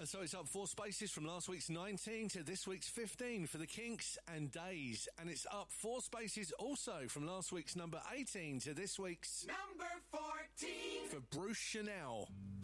So it's up 4 spaces from last week's 19 to this week's 15 for the Kinks and Days. And it's up 4 spaces also from last week's number 18 to this week's number 14 for Bruce Chanel.